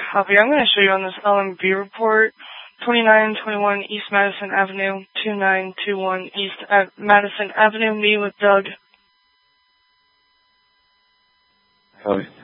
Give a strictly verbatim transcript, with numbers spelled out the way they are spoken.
copy. I'm going to show you on this L M B report, twenty-nine twenty-one East Madison Avenue, two nine two one East Ave- Madison Avenue, me with Doug. Copy.